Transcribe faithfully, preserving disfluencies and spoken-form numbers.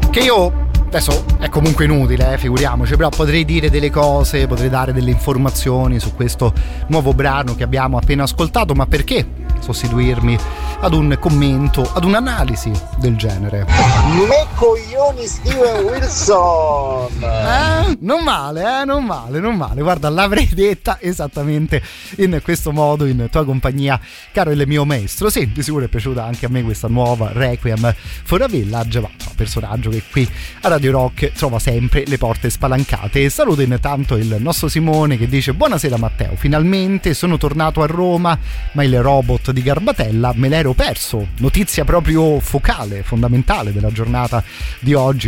che io adesso è comunque inutile, eh, figuriamoci, però potrei dire delle cose, potrei dare delle informazioni su questo nuovo brano che abbiamo appena ascoltato, ma perché sostituirmi ad un commento, ad un'analisi del genere? Me coglioni Steven Wilson! Eh? Non male, eh? Non male, non male. Guarda, l'avrei detta esattamente in questo modo in tua compagnia, caro il mio maestro. Sì, di sicuro è piaciuta anche a me questa nuova Requiem for a Village, ma un personaggio che qui a Radio Rock trova sempre le porte spalancate. E saluto intanto il nostro Simone che dice: buonasera Matteo, finalmente sono tornato a Roma, ma il robot di Garbatella me l'ero perso. Notizia proprio focale, fondamentale della giornata di oggi.